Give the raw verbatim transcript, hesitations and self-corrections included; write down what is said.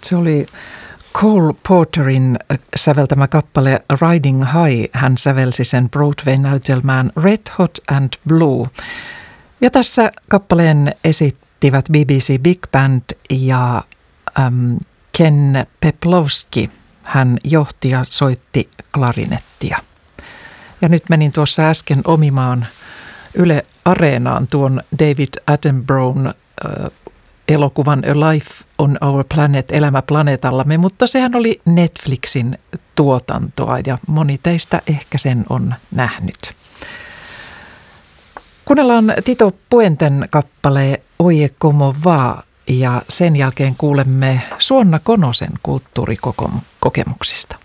Se oli Cole Porterin säveltämä kappale Riding High. Hän sävelsi sen Broadway-näytelmään Red Hot and Blue. Ja tässä kappaleen esittivät B B C Big Band ja äm, Ken Peplowski. Hän johti ja soitti klarinettia. Ja nyt menin tuossa äsken omimaan Yle Areenaan tuon David Attenborough'n äh, elokuvan A Life on Our Planet, elämä planeetallamme, mutta sehän oli Netflixin tuotantoa ja moni teistä ehkä sen on nähnyt. Kuunnellaan Tito Puenten kappale Oye como va ja sen jälkeen kuulemme Suonna Konosen kulttuurikokemuksista.